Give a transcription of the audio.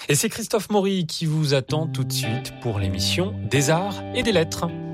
Et c'est Christophe Maury qui vous attend tout de suite pour l'émission des Arts et des Lettres.